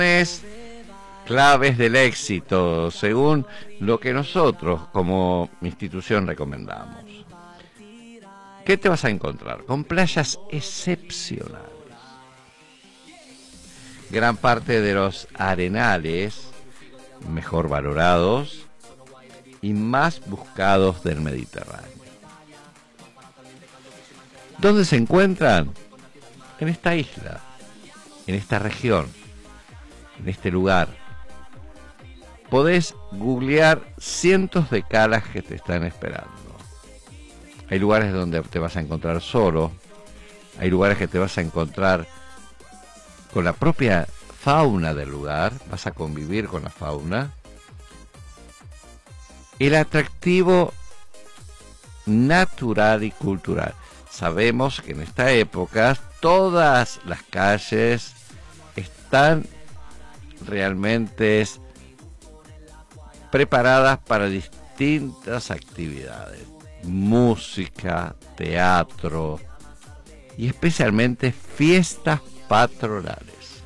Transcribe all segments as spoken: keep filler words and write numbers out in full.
Claves del éxito, según lo que nosotros como institución recomendamos. ¿Qué te vas a encontrar? Con playas excepcionales. Gran parte de los arenales mejor valorados y más buscados del Mediterráneo. ¿Dónde se encuentran? En esta isla, en esta región, en este lugar. Podés googlear cientos de calas que te están esperando. Hay lugares donde te vas a encontrar solo, hay lugares que te vas a encontrar con la propia fauna del lugar, vas a convivir con la fauna. El atractivo natural y cultural. Sabemos que en esta época todas las calles están realmente preparadas para distintas actividades, música, teatro y especialmente fiestas patronales.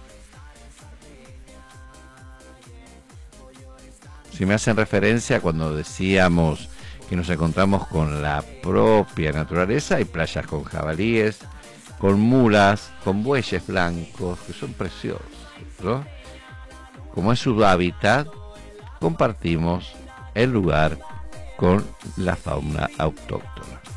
Si me hacen referencia cuando decíamos que nos encontramos con la propia naturaleza, hay playas con jabalíes, con mulas, con bueyes blancos, que son preciosos, ¿no? Como es su hábitat, compartimos el lugar con la fauna autóctona.